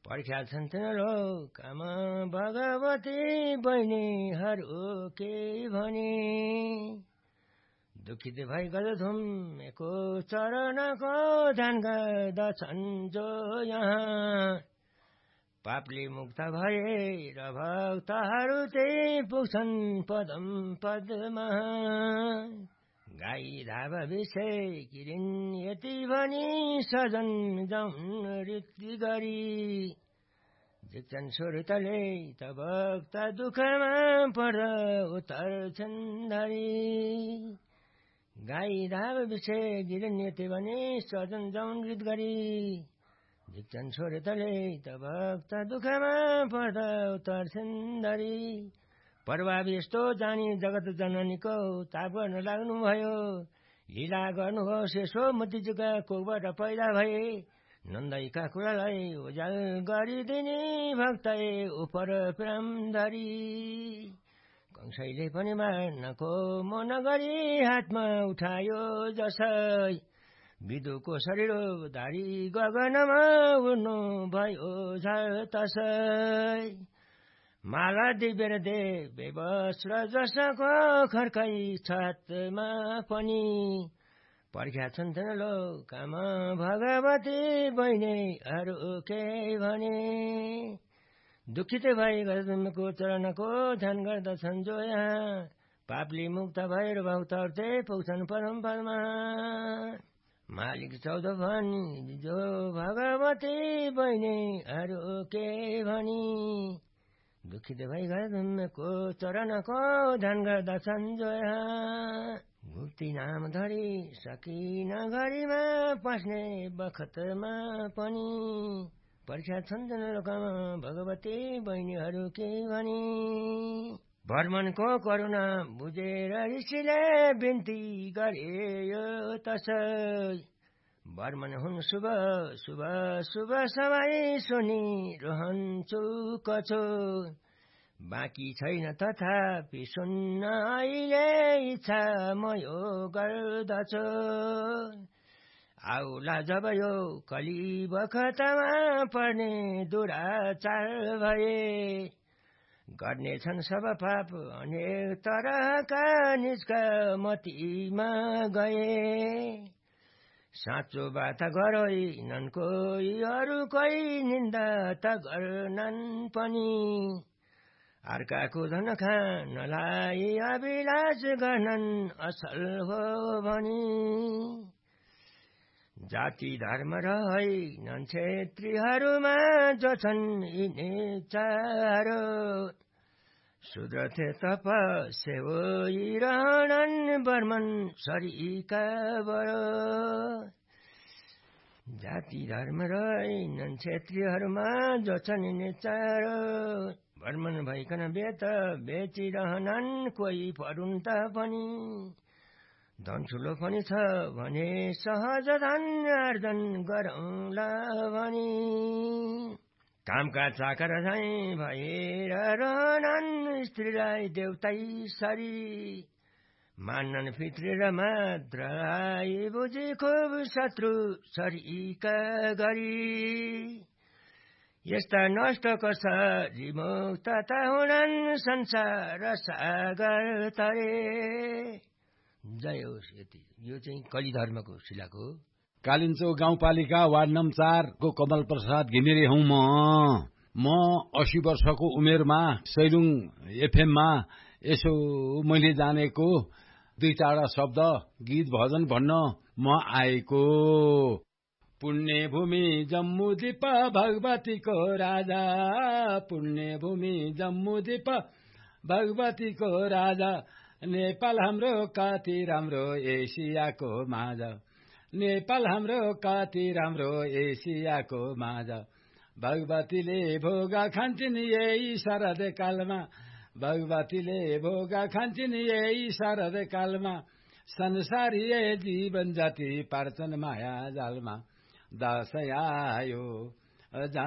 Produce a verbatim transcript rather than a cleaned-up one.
पर्ख्या छन् लोकमा भगवती बहिनीहरू के भने दुखित भई गजधुमेको चरणको ध्यान गर्दछन् जो यहाँ पापले मुक्त भए र भक्तहरू चाहिँ पुग्छन् पदम पदमा गाई धाव विषय किरिन यति भनी सजन जाउन रीति गरी जिक्छन् सुरतले त भक्त दुःखमा पर्दा उतर्छन् धरी गाई धाव विषय किरिन यति भनी सजन जाउन रीति गरी जिक्छन् सुरतले त भक्त दुःखमा पर्दा उतर्छन् धरी प्रभाव यस्तो जानी जगत जननीको ताप गर्न लाग्नुभयो लीला गर्नुभयो शेषो मतिजुका कोबाट पैदा भए नन्दैका कुरालाई उजाल गरिदिने भक्तले उपर प्रेम धरी कंसैले पनि मार्नको मन गरी हातमा उठायो जसै विदुको शरीर धारी गगनमा उड्नु भयो झ तसै माला दिव्य देव वस्त्र जसको खर्कै छतमा पनि पर्ख्या छन् लोकमा भगवती बहिनीहरू के भने दुखित भई गजधुमेको चरणको ध्यान गर्दछन् जो यहाँ पापले मुक्त भएर भक्तहरू चाहिँ पुग्छन् परम पदमा मालिक चौध भनी जो भगवती बहिनीहरू के भनी दुखित भई गजधुमेको चरणको ध्यान गर्दछन् जो यहाँ मुक्ति नाम धरी सकिन घरीमा पस्ने बखतमा पनि पर्ख्या छन् लोकमा भगवती बहिनीहरू के भनी भर्मनको करुणा बुझेर ऋषिले बिन्ती गरे यो तसै वर्मन हुन् शुभ शुभ शुभ सबै सुनि रहन्छु कछो बाँकी छैन तथापि सुन्न अहिले इच्छा म यो गर्दछु आउला जब यो कली बखतमा पर्ने दुराचार भए गर्नेछन् सब पाप अनेक तरहका निजका मतीमा गए साँचो बात गरोइनन् कोही अरू कोही निन्दा त गर्नन् पनि अर्काको धन खानलाई अभिलाष गर्नन् असल हो भनी जाति धर्म रहेनन् क्षेत्रीहरूमा जो छन् यिनी चारो शूद्र थे तपस्या होइरहनन् वर्मन शरीका बडो जाति धर्म रहेनन् क्षेत्रीहरूमा जो छन् यिनी चारो वर्मन भइकन बेत बेचिरहनन् कोही पढुन् त पनि धन ठुलो पनि छ भने सहज धन आर्जन गरौँला भनी कामका चाकर झैं भएर रहनन् स्त्रीलाई देउतै सरी मान्नन् पितृ र मात्र आई बुझी खुब शत्रु सरीका गरी यस्ता नष्टको सरी मुक्तता हुनन् संसार सागर तरे जय होस्। यति यो चाहिँ कली धर्मको शिलाको हो। कालिन्चो गाउँपालिका वार्ड नम्बर चार को कमल प्रसाद घिमिरे हुँ म म अस्सी वर्षको उमेरमा सैलुङ एफएममा यसो मैले जानेको दुई चारवटा शब्द गीत भजन भन्न म आएको। पुण्य भूमि जम्मू दीप भगवतीको राजा पुण्य भूमि जम्मू दीप भगवतीको राजा नेपाल हाम्रो कति राम्रो एसियाको माझ नेपाल हाम्रो कति राम्रो एसियाको माझ भगवतीले भोगा खान्छन् यही शरद कालमा भगवतीले भोगा खान्छन् यही शरद कालमा संसारीय जीवन जति पार्छन् माया जालमा दशैँ आयो